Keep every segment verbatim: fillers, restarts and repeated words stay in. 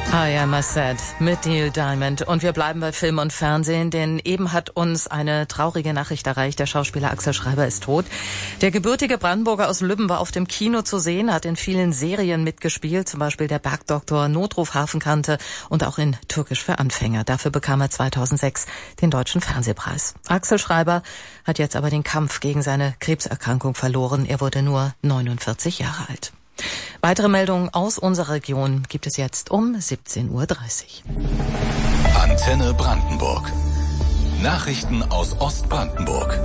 I Am a Sad mit Neil Diamond. Und wir bleiben bei Film und Fernsehen, denn eben hat uns eine traurige Nachricht erreicht. Der Schauspieler Axel Schreiber ist tot. Der gebürtige Brandenburger aus Lübben war auf dem Kino zu sehen, hat in vielen Serien mitgespielt, zum Beispiel Der Bergdoktor, Notruf Hafenkante und auch in Türkisch für Anfänger. Dafür bekam er zweitausendsechs den Deutschen Fernsehpreis. Axel Schreiber hat jetzt aber den Kampf gegen seine Krebserkrankung verloren. Er wurde nur neunundvierzig Jahre alt. Weitere Meldungen aus unserer Region gibt es jetzt um siebzehn Uhr dreißig. Antenne Brandenburg. Nachrichten aus Ostbrandenburg.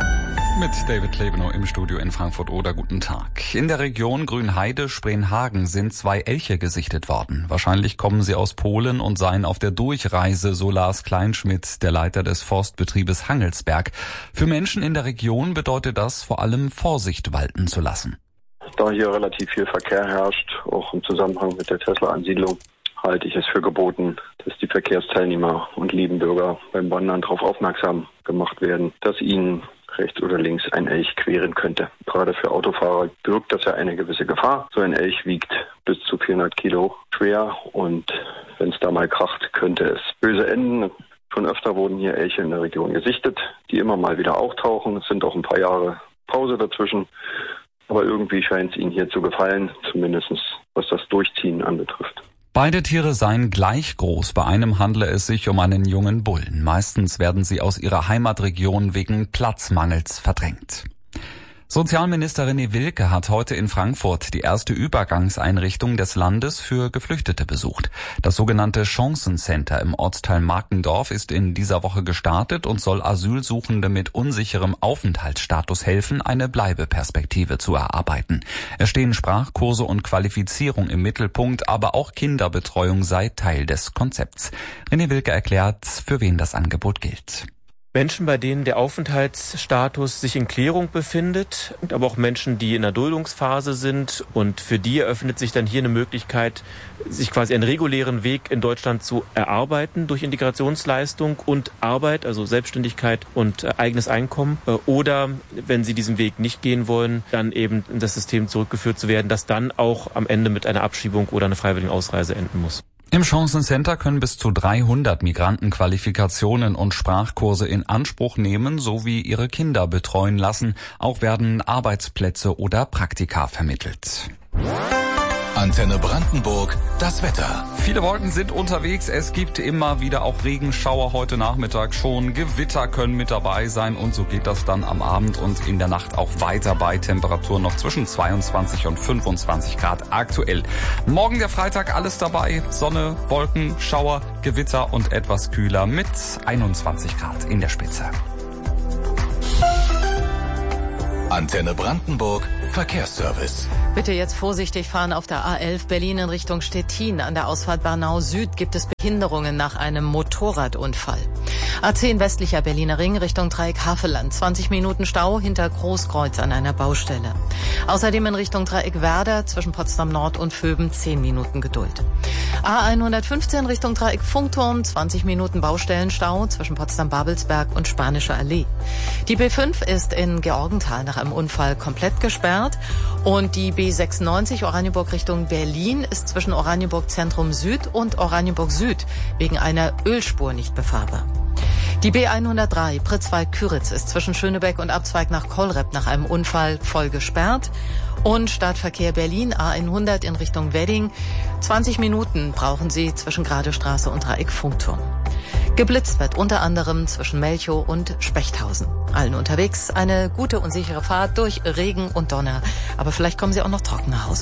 Mit David Klevenow im Studio in Frankfurt-Oder. Guten Tag. In der Region Grünheide-Spreenhagen sind zwei Elche gesichtet worden. Wahrscheinlich kommen sie aus Polen und seien auf der Durchreise, so Lars Kleinschmidt, der Leiter des Forstbetriebes Hangelsberg. Für Menschen in der Region bedeutet das vor allem Vorsicht walten zu lassen. Da hier relativ viel Verkehr herrscht, auch im Zusammenhang mit der Tesla-Ansiedlung, halte ich es für geboten, dass die Verkehrsteilnehmer und lieben Bürger beim Wandern darauf aufmerksam gemacht werden, dass ihnen rechts oder links ein Elch queren könnte. Gerade für Autofahrer birgt das ja eine gewisse Gefahr. So ein Elch wiegt bis zu vierhundert Kilo schwer und wenn es da mal kracht, könnte es böse enden. Schon öfter wurden hier Elche in der Region gesichtet, die immer mal wieder auftauchen. Es sind auch ein paar Jahre Pause dazwischen. Aber irgendwie scheint es ihnen hier zu gefallen, zumindest was das Durchziehen anbetrifft. Beide Tiere seien gleich groß. Bei einem handle es sich um einen jungen Bullen. Meistens werden sie aus ihrer Heimatregion wegen Platzmangels verdrängt. Sozialminister René Wilke hat heute in Frankfurt die erste Übergangseinrichtung des Landes für Geflüchtete besucht. Das sogenannte Chancencenter im Ortsteil Markendorf ist in dieser Woche gestartet und soll Asylsuchende mit unsicherem Aufenthaltsstatus helfen, eine Bleibeperspektive zu erarbeiten. Es stehen Sprachkurse und Qualifizierung im Mittelpunkt, aber auch Kinderbetreuung sei Teil des Konzepts. René Wilke erklärt, für wen das Angebot gilt. Menschen, bei denen der Aufenthaltsstatus sich in Klärung befindet, aber auch Menschen, die in der Duldungsphase sind, und für die eröffnet sich dann hier eine Möglichkeit, sich quasi einen regulären Weg in Deutschland zu erarbeiten durch Integrationsleistung und Arbeit, also Selbstständigkeit und eigenes Einkommen, oder wenn sie diesen Weg nicht gehen wollen, dann eben in das System zurückgeführt zu werden, das dann auch am Ende mit einer Abschiebung oder einer freiwilligen Ausreise enden muss. Im Chancencenter können bis zu dreihundert Migranten Qualifikationen und Sprachkurse in Anspruch nehmen sowie ihre Kinder betreuen lassen. Auch werden Arbeitsplätze oder Praktika vermittelt. Antenne Brandenburg, das Wetter. Viele Wolken sind unterwegs. Es gibt immer wieder auch Regenschauer, heute Nachmittag schon. Gewitter können mit dabei sein und so geht das dann am Abend und in der Nacht auch weiter bei Temperaturen noch zwischen zweiundzwanzig und fünfundzwanzig Grad aktuell. Morgen der Freitag, alles dabei. Sonne, Wolken, Schauer, Gewitter und etwas kühler mit einundzwanzig Grad in der Spitze. Antenne Brandenburg, Verkehrsservice. Bitte jetzt vorsichtig fahren auf der A elf Berlin in Richtung Stettin. An der Ausfahrt Bernau Süd gibt es Behinderungen nach einem Motorradunfall. A zehn westlicher Berliner Ring Richtung Dreieck Havelland. zwanzig Minuten Stau hinter Großkreuz an einer Baustelle. Außerdem in Richtung Dreieck Werder zwischen Potsdam Nord und Vöben zehn Minuten Geduld. A hundertfünfzehn Richtung Dreieck Funkturm, zwanzig Minuten Baustellenstau zwischen Potsdam-Babelsberg und Spanische Allee. Die B fünf ist in Georgenthal nach einem Unfall komplett gesperrt und die B sechsundneunzig Oranienburg Richtung Berlin ist zwischen Oranienburg Zentrum Süd und Oranienburg Süd wegen einer Ölspur nicht befahrbar. Die B hundertdrei Pritzwalk-Küritz ist zwischen Schönebeck und Abzweig nach Kollrep nach einem Unfall voll gesperrt. Und Stadtverkehr Berlin A hundert in Richtung Wedding. zwanzig Minuten brauchen Sie zwischen Gradestraße und Dreieck Funkturm. Geblitzt wird unter anderem zwischen Melchow und Spechthausen. Allen unterwegs eine gute und sichere Fahrt durch Regen und Donner. Aber vielleicht kommen Sie auch noch trocken nach Hause.